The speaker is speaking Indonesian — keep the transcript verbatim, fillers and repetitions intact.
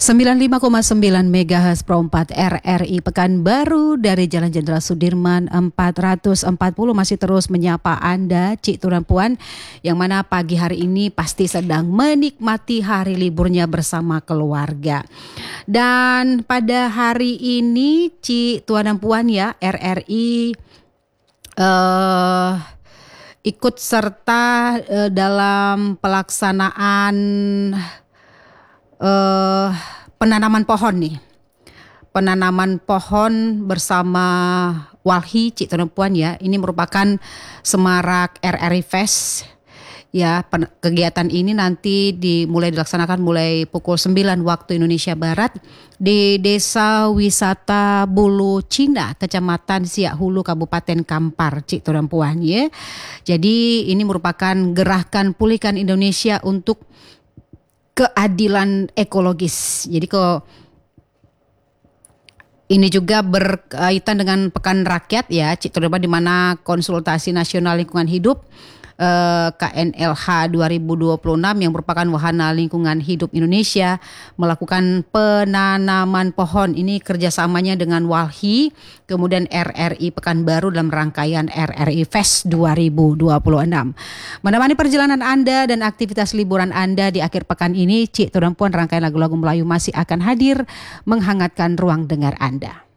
sembilan puluh lima koma sembilan megahertz Pro empat R R I Pekanbaru dari Jalan Jenderal Sudirman empat ratus empat puluh masih terus menyapa Anda, Cik Tuan Puan, yang mana pagi hari ini pasti sedang menikmati hari liburnya bersama keluarga. Dan pada hari ini Cik Tuan dan Puan ya, R R I uh, ikut serta uh, dalam pelaksanaan Uh, penanaman pohon nih, penanaman pohon bersama Walhi, Cik Tuan Puan ya. Ini merupakan semarak R R I Fest ya. Pen- kegiatan ini nanti dimulai dilaksanakan mulai pukul sembilan waktu Indonesia Barat di Desa Wisata Bulu Cina, Kecamatan Siak Hulu, Kabupaten Kampar, Cik Tuan Puan ya. Jadi ini merupakan gerakan pulihkan Indonesia untuk keadilan ekologis. Jadi kok ini juga berkaitan dengan Pekan Rakyat ya, Cik Tuan, di mana Konsultasi Nasional Lingkungan Hidup eh, K N L H dua ribu dua puluh enam yang merupakan Wahana Lingkungan Hidup Indonesia melakukan penanaman pohon. Ini kerjasamanya dengan Walhi, kemudian R R I Pekanbaru dalam rangkaian R R I Fest dua ribu dua puluh enam. Menemani perjalanan Anda dan aktivitas liburan Anda di akhir pekan ini, Cik Tuan Puan, rangkaian lagu-lagu Melayu masih akan hadir menghangatkan ruang dengar Anda.